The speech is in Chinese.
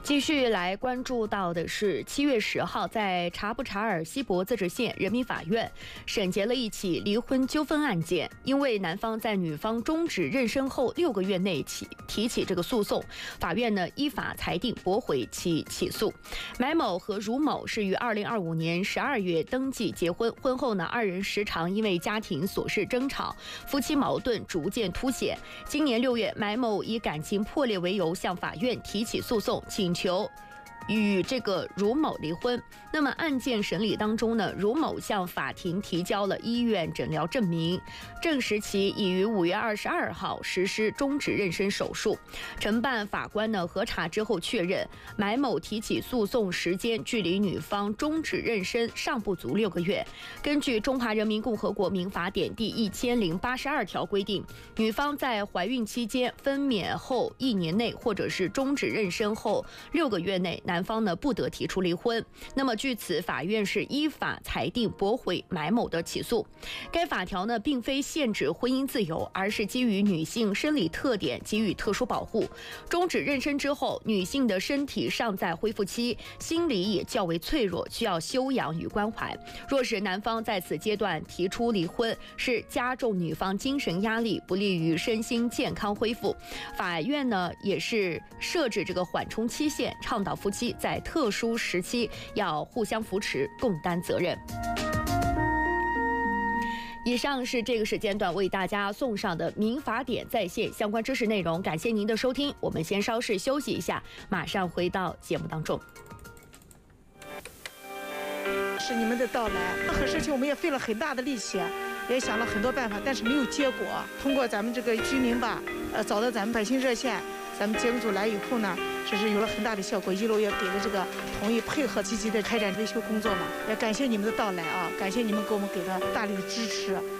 继续来关注到的是7月10号，在查布查尔锡伯自治县人民法院审结了一起离婚纠纷案件。因为男方在女方终止妊娠后6个月内提起这个诉讼，法院呢依法裁定驳回其起诉。买某和茹某是于2025年12月登记结婚，婚后呢二人时常因为家庭琐事争吵，夫妻矛盾逐渐凸显。今年6月，买某以感情破裂为由向法院提起诉讼，请求与这个茹某离婚。那么案件审理当中呢，茹某向法庭提交了医院诊疗证明，证实其已于5月22号实施终止妊娠手术。承办法官呢核查之后确认，买某提起诉讼时间距离女方终止妊娠尚不足6个月。根据《中华人民共和国民法典》第1082条规定，女方在怀孕期间、分娩后1年内，或者是终止妊娠后6个月内，男方呢不得提出离婚。那么据此，法院是依法裁定驳回买某的起诉。该法条呢并非限制婚姻自由，而是基于女性生理特点给予特殊保护。终止妊娠之后，女性的身体尚在恢复期，心理也较为脆弱，需要休养与关怀。若是男方在此阶段提出离婚，是加重女方精神压力，不利于身心健康恢复。法院呢也是设置这个缓冲期限，倡导夫妻在特殊时期要互相扶持，共担责任。以上是这个时间段为大家送上的民法典在线相关知识内容，感谢您的收听。我们先稍事休息一下，马上回到节目当中。 是你们的到来，任何事情我们也费了很大的力气，也想了很多办法，但是没有结果。通过咱们这个居民吧，找到咱们百姓热线，咱们节目组来以后呢，这是有了很大的效果，一路也给了这个同意配合积极的开展维修工作嘛。也感谢你们的到来啊，感谢你们给我们给的大力的支持。